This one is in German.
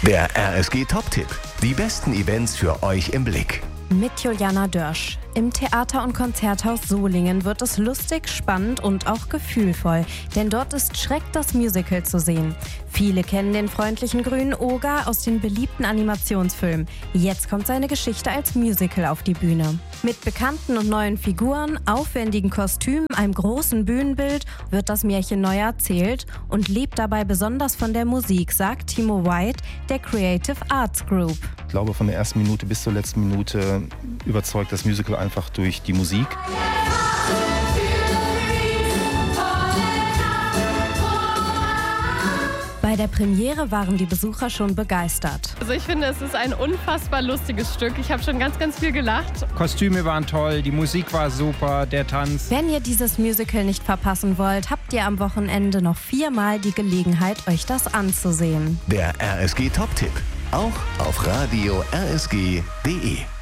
Der RSG Top-Tipp. Die besten Events für euch im Blick. Mit Juliana Dörsch. Im Theater- und Konzerthaus Solingen wird es lustig, spannend und auch gefühlvoll, denn dort ist Shrek das Musical zu sehen. Viele kennen den freundlichen grünen Oger aus den beliebten Animationsfilmen. Jetzt kommt seine Geschichte als Musical auf die Bühne. Mit bekannten und neuen Figuren, aufwendigen Kostümen, einem großen Bühnenbild wird das Märchen neu erzählt und lebt dabei besonders von der Musik, sagt Timo White, der Creative Arts Group. Ich glaube, von der ersten Minute bis zur letzten Minute überzeugt das Musical einfach durch die Musik. Bei der Premiere waren die Besucher schon begeistert. Also ich finde, es ist ein unfassbar lustiges Stück. Ich habe schon ganz, ganz viel gelacht. Kostüme waren toll, die Musik war super, der Tanz. Wenn ihr dieses Musical nicht verpassen wollt, habt ihr am Wochenende noch 4-mal die Gelegenheit, euch das anzusehen. Der RSG Top-Tipp. Auch auf radio rsg.de.